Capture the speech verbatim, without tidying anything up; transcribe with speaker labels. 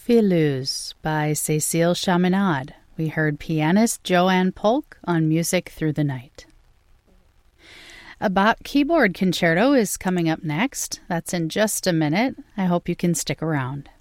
Speaker 1: Filus by Cécile Chaminade. We heard pianist Joanne Polk on Music Through the Night. A Bach keyboard concerto is coming up next. That's in just a minute. I hope you can stick around.